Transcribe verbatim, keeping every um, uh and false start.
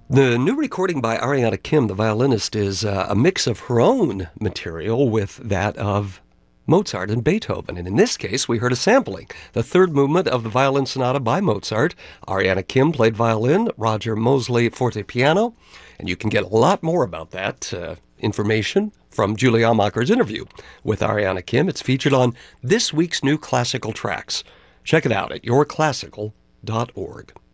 The new recording by Ariana Kim, the violinist, is uh, a mix of her own material with that of Mozart and Beethoven. And in this case, we heard a sampling. The third movement of the Violin Sonata by Mozart. Ariana Kim played violin, Roger Mosley fortepiano. And you can get a lot more about that uh, information from Julie Almacher's interview with Ariana Kim. It's featured on this week's new Classical Tracks. Check it out at your classical dot org.